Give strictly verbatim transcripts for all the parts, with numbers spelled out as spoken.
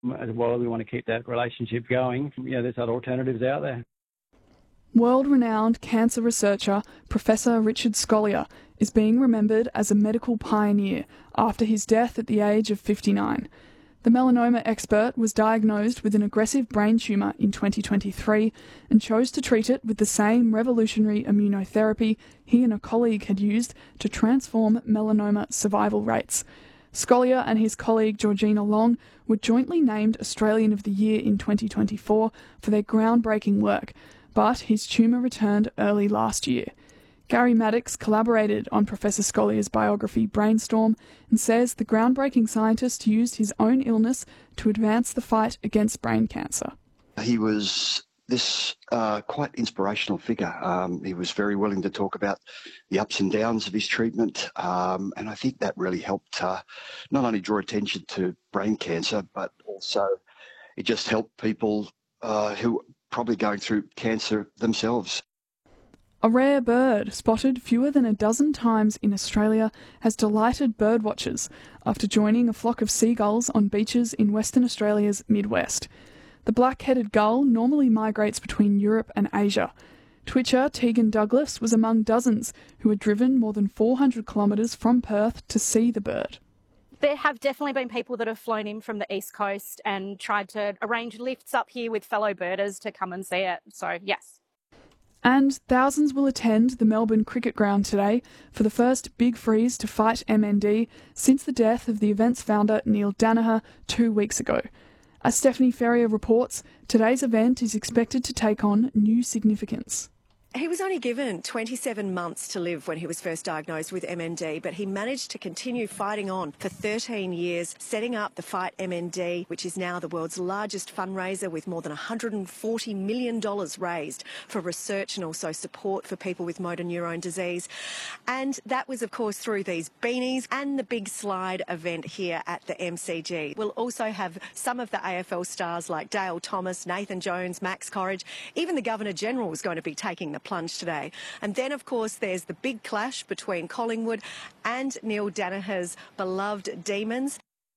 As well, we want to keep that relationship going. You know, there's other alternatives out there. World-renowned cancer researcher Professor Richard Scolyer is being remembered as a medical pioneer after his death at the age of fifty-nine. The melanoma expert was diagnosed with an aggressive brain tumour in twenty twenty-three and chose to treat it with the same revolutionary immunotherapy he and a colleague had used to transform melanoma survival rates. Scolyer and his colleague Georgina Long were jointly named Australian of the Year in twenty twenty-four for their groundbreaking work, but his tumour returned early last year. Gary Maddox collaborated on Professor Scolyer's biography Brainstorm and says the groundbreaking scientist used his own illness to advance the fight against brain cancer. He was this uh, quite inspirational figure. Um, he was very willing to talk about the ups and downs of his treatment, um, and I think that really helped uh, not only draw attention to brain cancer, but also it just helped people uh, who are probably going through cancer themselves. A rare bird, spotted fewer than a dozen times in Australia, has delighted birdwatchers after joining a flock of seagulls on beaches in Western Australia's Midwest. The black-headed gull normally migrates between Europe and Asia. Twitcher Tegan Douglas was among dozens who had driven more than four hundred kilometres from Perth to see the bird. There have definitely been people that have flown in from the East Coast and tried to arrange lifts up here with fellow birders to come and see it. So, yes. And thousands will attend the Melbourne Cricket Ground today for the first big freeze to fight M N D since the death of the event's founder Neil Danaher two weeks ago. As Stephanie Ferrier reports, today's event is expected to take on new significance. He was only given twenty-seven months to live when he was first diagnosed with M N D, but he managed to continue fighting on for thirteen years, setting up the Fight M N D, which is now the world's largest fundraiser with more than one hundred forty million dollars raised for research and also support for people with motor neurone disease. And that was, of course, through these beanies and the big slide event here at the M C G. We'll also have some of the A F L stars like Dale Thomas, Nathan Jones, Max Corridge. Even the Governor-General is going to be taking the plunge today. And then, of course, there's the big clash between Collingwood and Neil Danaher's beloved Demons.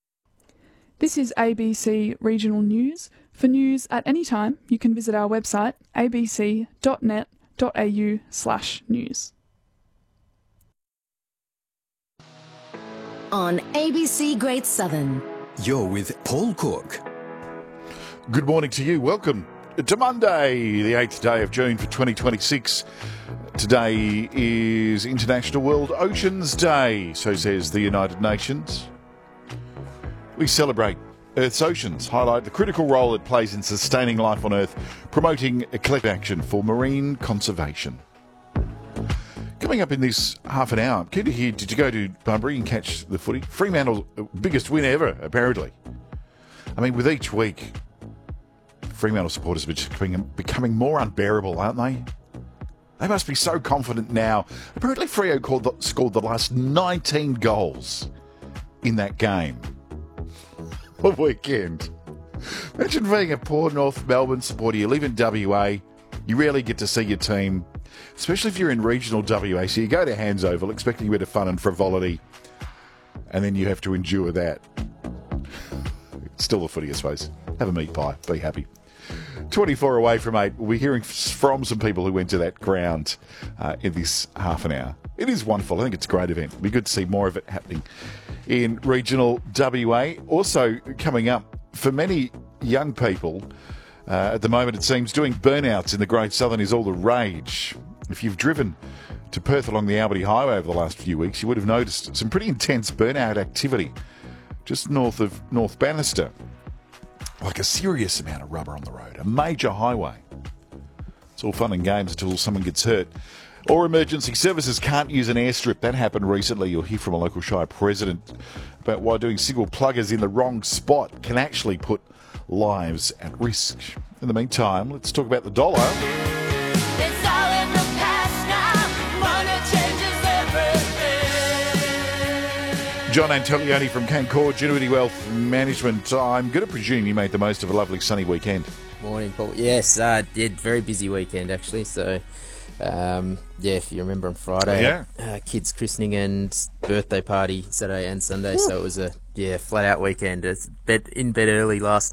This is A B C Regional News. For news at any time, you can visit our website, a b c dot net dot a u slash news. On A B C Great Southern. You're with Paul Cook. Good morning to you. Welcome to Monday, the eighth day of June for twenty twenty-six. Today is International World Oceans Day, so says the United Nations. We celebrate Earth's oceans, highlight the critical role it plays in sustaining life on Earth, promoting a collective action for marine conservation. Coming up in this half an hour, keen to hear, did you go to Bunbury and catch the footy? Fremantle's biggest win ever, apparently. I mean, with each week, Fremantle supporters are becoming, becoming more unbearable, aren't they? They must be so confident now. Apparently Freo called the, scored the last nineteen goals in that game. What weekend. Imagine being a poor North Melbourne supporter. You live in W A, you rarely get to see your team, especially if you're in regional W A. So you go to Hands Oval expecting a bit of fun and frivolity, and then you have to endure that. Still the footy, I suppose. Have a meat pie. Be happy. twenty-four away from eight. We'll be hearing from some people who went to that ground uh, in this half an hour. It is wonderful. I think it's a great event. It'll be good to see more of it happening in regional W A. Also coming up, for many young people, uh, at the moment it seems doing burnouts in the Great Southern is all the rage. If you've driven to Perth along the Albany Highway over the last few weeks, you would have noticed some pretty intense burnout activity just north of North Bannister. Like a serious amount of rubber on the road, a major highway. It's all fun and games until someone gets hurt. Or emergency services can't use an airstrip. That happened recently. You'll hear from a local Shire president about why doing single pluggers in the wrong spot can actually put lives at risk. In the meantime, let's talk about the dollar. It's all in the past now. Money changes everything. John Antonioni from Cancore Genuity Wealth Management. I'm going to presume you made the most of a lovely sunny weekend. Morning, Paul. Yes, uh, yeah, very busy weekend actually. So, um, yeah, if you remember on Friday, yeah. uh, kids' christening and birthday party Saturday and Sunday. Ooh. So it was a yeah flat out weekend. It's bed in bed early last